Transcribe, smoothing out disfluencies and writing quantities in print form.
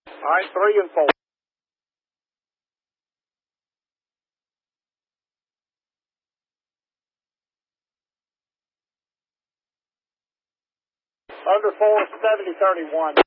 All right, 3 and 4. Under 4, 70-31.